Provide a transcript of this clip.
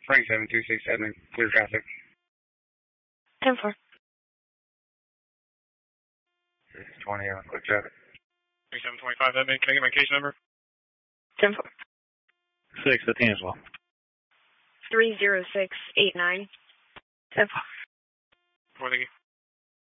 27267, clear traffic. 10-4. 20 on quick traffic. 3725, that man, can I get my case number? 10-4. 6 at Tangelo. 30689. 10-4. Thank you.